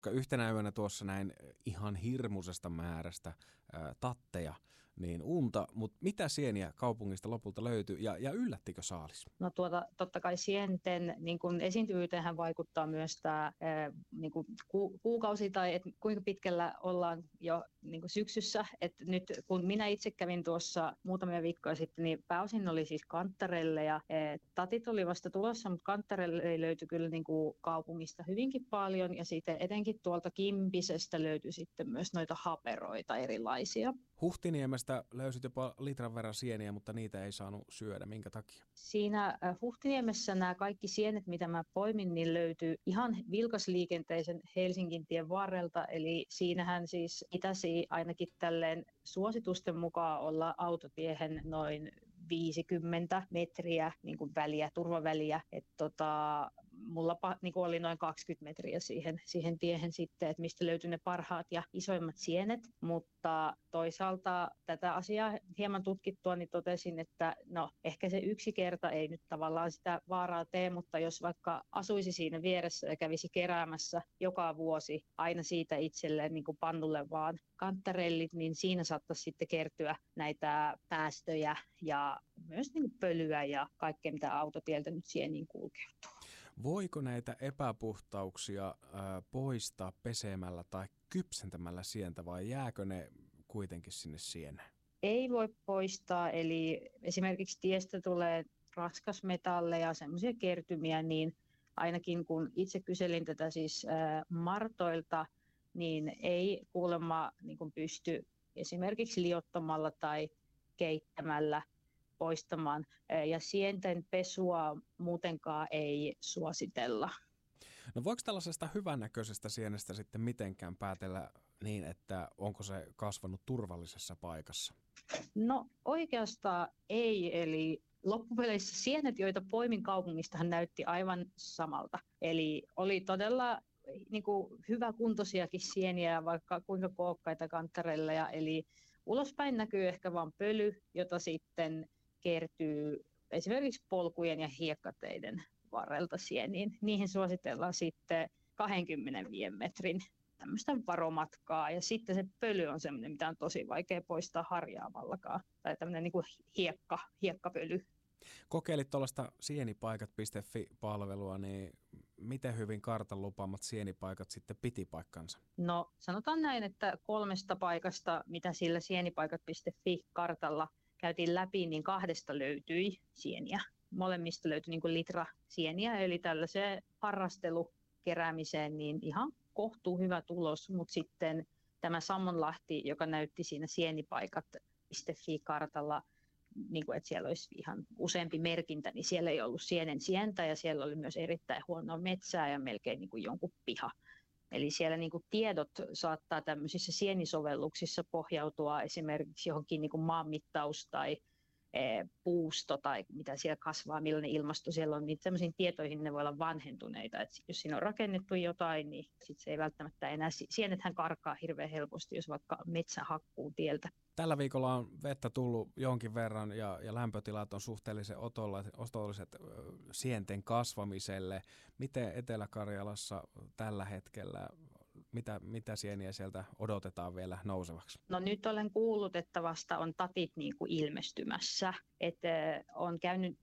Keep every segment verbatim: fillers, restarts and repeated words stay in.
Yhtenä yönä tuossa näin ihan hirmuisesta määrästä ää, tatteja, niin unta, mutta mitä sieniä kaupungista lopulta löytyi ja, ja yllättikö saalis? No tuota, totta kai sienten niin kun esiintyvyyteen vaikuttaa myös tämä niin kun ku, kuukausi tai et kuinka pitkällä ollaan jo niin kun syksyssä. Et nyt kun minä itse kävin tuossa muutamia viikkoja sitten, niin pääosin oli siis kanttarelleja. Tatit oli vasta tulossa, mutta kanttarelle löytyi kyllä niin kun kaupungista hyvinkin paljon ja sitten etenkin tuolta Kimpisestä löytyi sitten myös noita haperoita erilaisia. Huhtiniemestä löysit jopa litran verran sieniä, mutta niitä ei saanut syödä. Minkä takia? Siinä Huhtiniemessä nämä kaikki sienet, mitä mä poimin, niin löytyy ihan vilkasliikenteisen Helsingintien varrelta. Eli siinähän siis pitäisi ainakin tälleen suositusten mukaan olla autotiehen noin viisikymmentä metriä niin kuin väliä, turvaväliä. Et tota, mulla niin kuin oli noin kaksikymmentä metriä siihen, siihen tiehen sitten, että mistä löytyi ne parhaat ja isoimmat sienet. Mutta toisaalta tätä asiaa hieman tutkittua, niin totesin, että no ehkä se yksi kerta ei nyt tavallaan sitä vaaraa tee, mutta jos vaikka asuisi siinä vieressä ja kävisi keräämässä joka vuosi aina siitä itselleen niin kuin pannulle vaan kanttarellit, niin siinä saattaisi sitten kertyä näitä päästöjä ja myös niin kuin pölyä ja kaikkea, mitä autotieltä nyt sieniin kulkeutuu. Voiko näitä epäpuhtauksia äh, poistaa pesemällä tai kypsentämällä sientä vai jääkö ne kuitenkin sinne sieneen? Ei voi poistaa, eli esimerkiksi tiestä tulee raskasmetalleja, semmoisia kertymiä, niin ainakin kun itse kyselin tätä siis äh, martoilta, niin ei kuulemma niin kuin pysty esimerkiksi liottamalla tai keittämällä poistamaan. Ja sienten pesua muutenkaan ei suositella. No voiko tällaisesta hyvännäköisestä sienestä sitten mitenkään päätellä niin, että onko se kasvanut turvallisessa paikassa? No oikeastaan ei, eli loppupeleissä sienet, joita poimin kaupungistahan näytti aivan samalta. Eli oli todella niin kuin hyväkuntoisiakin sieniä, vaikka kuinka kookkaita kanttarelleja. Eli ulospäin näkyy ehkä vain pöly, jota sitten kertyy esimerkiksi polkujen ja hiekkateiden varrelta sieniin. Niihin suositellaan sitten kaksikymmentäviisi metrin tämmöistä varomatkaa. Ja sitten se pöly on semmoinen, mitä on tosi vaikea poistaa harjaavallakaan. Tai tämmöinen niin kuin hiekka, hiekkapöly. Kokeilit tuollaista sienipaikat piste fi-palvelua, niin miten hyvin kartan lupaamat sienipaikat sitten piti paikkansa? No sanotaan näin, että kolmesta paikasta, mitä sillä sienipaikat piste fi-kartalla käytiin läpi, niin kahdesta löytyi sieniä. Molemmista löytyi niin kuin litra sieniä, eli tällaiseen harrastelukeräämiseen niin ihan kohtuu hyvä tulos, mutta sitten tämä Sammonlahti, joka näytti siinä sienipaikat piste fi-kartalla, niin kuin, että siellä olisi ihan useampi merkintä, niin siellä ei ollut sienen sientä ja siellä oli myös erittäin huonoa metsää ja melkein niin kuin jonkun piha. Eli siellä niin kuin tiedot saattaa tämmöisissä sienisovelluksissa pohjautua esimerkiksi johonkin niin kuin maanmittaus tai e, puusto tai mitä siellä kasvaa, millainen ilmasto siellä on, niin tämmöisiin tietoihin ne voi olla vanhentuneita. Et jos siinä on rakennettu jotain, niin sit se ei välttämättä enää, sienethän karkaa hirveän helposti, jos vaikka metsä hakkuu tieltä. Tällä viikolla on vettä tullut jonkin verran ja, ja lämpötilat on suhteellisen otolliset sienten kasvamiselle. Miten Etelä-Karjalassa tällä hetkellä, mitä, mitä sieniä sieltä odotetaan vielä nousevaksi? No nyt olen kuullut, että vasta on tatit niin kuin ilmestymässä. Että on käynyt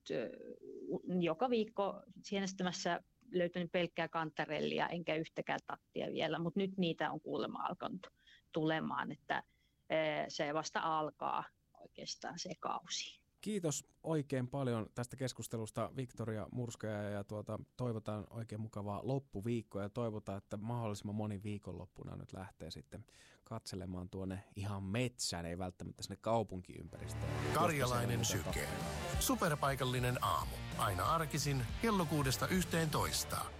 joka viikko sienestämässä, löytynyt pelkkää kanttarellia enkä yhtäkään tattia vielä, mutta nyt niitä on kuulemma alkanut tulemaan, että se vasta alkaa oikeastaan se kausi. Kiitos oikein paljon tästä keskustelusta Victoria Murskaja ja tuota, toivotaan oikein mukavaa loppuviikkoa ja toivotaan, että mahdollisimman moni viikonloppuna nyt lähtee sitten katselemaan tuonne ihan metsään, ei välttämättä sinne kaupunkiympäristöön. Karjalainen syke. Superpaikallinen aamu. Aina arkisin kello kuudesta yhteentoista.